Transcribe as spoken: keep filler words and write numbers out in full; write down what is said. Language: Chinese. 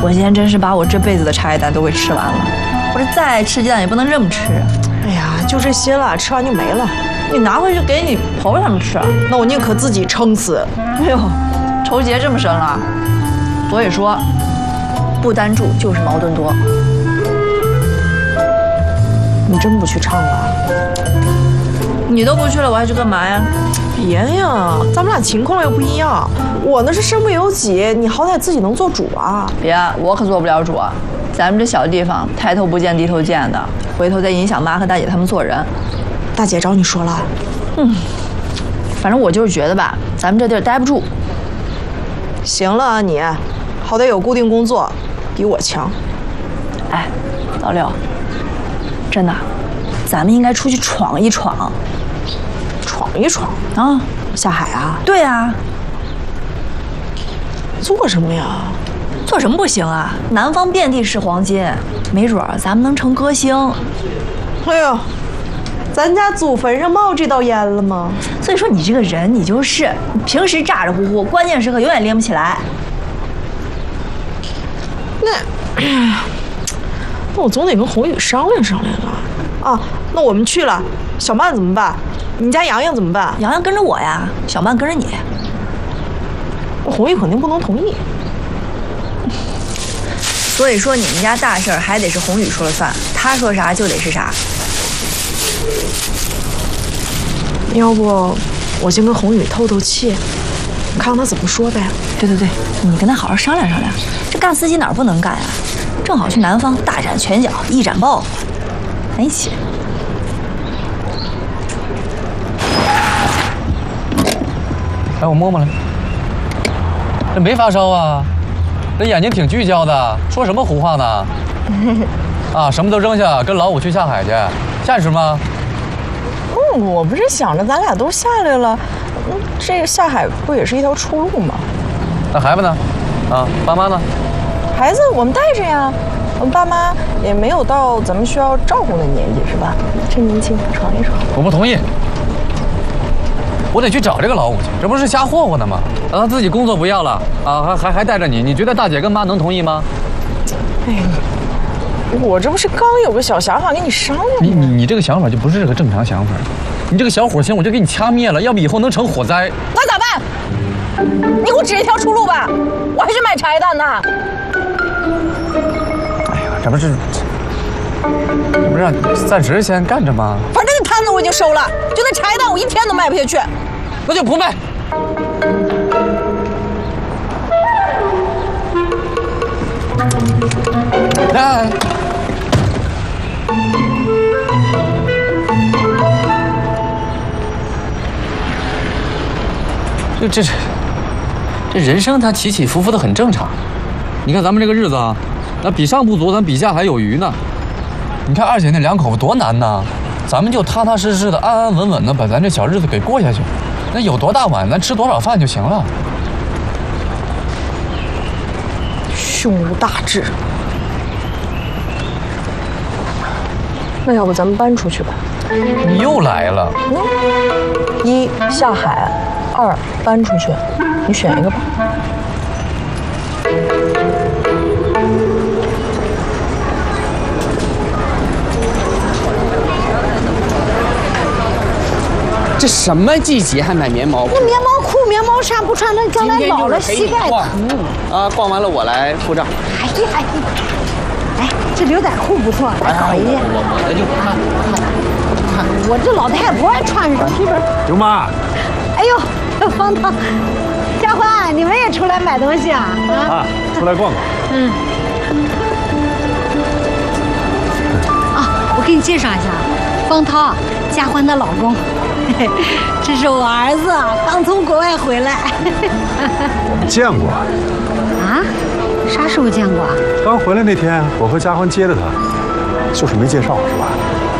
我今天真是把我这辈子的茶叶蛋都给吃完了。我这再爱吃鸡蛋也不能这么吃。 哎呀，就这些了，吃完就没了。 你拿回去给你朋友他们吃。 那我宁可自己撑死。 哎呦，仇结这么深了。所以说，不单住就是矛盾多。 你真不去唱了？ 你都不去了，我还去干嘛呀？ 别呀，咱们俩情况又不一样。我那是身不由己，你好歹自己能做主啊。 别，我可做不了主啊。咱们这小地方，抬头不见低头见的，回头再影响妈和大姐他们做人。 大姐找你说了？ 嗯，反正我就是觉得吧，咱们这地儿待不住。 行了啊你，好歹有固定工作，比我强。 哎，老六，真的，咱们应该出去闯一闯。 闯一闯啊！ 下海啊？ 对啊。 做什么呀？ 做什么不行啊？南方遍地是黄金，没准儿咱们能成歌星。 哎呦，咱家祖坟上冒这道烟了吗？ 所以说你这个人，你就是平时咋咋呼呼，关键时刻永远拎不起来。 那，那我总得跟宏宇商量商量啊！啊，那我们去了，小曼怎么办？你家洋洋怎么办？ 洋洋跟着我呀，小曼跟着你。 宏宇肯定不能同意。 所以说你们家大事儿还得是宏宇说了算，他说啥就得是啥。 要不我先跟宏宇透透气，看看他怎么说呗。 对对对，你跟他好好商量商量。这干司机哪儿不能干啊？正好去南方大展拳脚，一展抱负，咱一起。 来，我摸摸来。这没发烧啊？这眼睛挺聚焦的，说什么胡话呢？啊，什么都扔下，跟老五去下海去，现实吗？ 嗯，我不是想着咱俩都下来了，嗯，这个下海不也是一条出路吗？ 那孩子呢？啊，爸妈呢？ 孩子我们带着呀，我们爸妈也没有到咱们需要照顾的年纪，是吧？趁年轻闯一闯。 我不同意。我得去找这个老五去，这不是瞎霍霍呢吗？让他自己工作不要了啊，还还还带着你，你觉得大姐跟妈能同意吗？ 哎，我这不是刚有个小想法跟你商量吗？ 你你你这个想法就不是个正常想法，你这个小火星我就给你掐灭了，要不以后能成火灾。 那咋办？你给我指一条出路吧，我还去买茶叶蛋呢。 哎呀，这不是，这不是让暂时先干着吗？ 反正那摊子我已经收了，就那茶叶蛋我一天都卖不下去。 那就不卖。来，这这这人生它起起伏伏的很正常。你看咱们这个日子啊，那比上不足，咱比下还有余呢。你看二姐那两口子多难呐，咱们就踏踏实实的、安安稳稳的把咱这小日子给过下去。那有多大碗，咱吃多少饭就行了。 胸无大志。那要不咱们搬出去吧？ 你又来了。 嗯，一下海，二搬出去，你选一个吧。 这什么季节还买棉毛裤？ 那棉毛裤、棉毛衫不穿，那将来老了膝盖疼。 啊，逛完了我来付账。 哎呀哎呀，哎，这牛仔裤不错，再搞一件。 我的就看看。 我这老太婆还穿上去了。 刘妈。 哎呦，方涛、佳欢，你们也出来买东西啊？ 啊，出来逛逛。 嗯。啊，我给你介绍一下，方涛，佳欢的老公。这是我儿子，刚从国外回来。 我们见过。 啊？啥时候见过啊？ 刚回来那天，我和佳欢接的他，就是没介绍，是吧？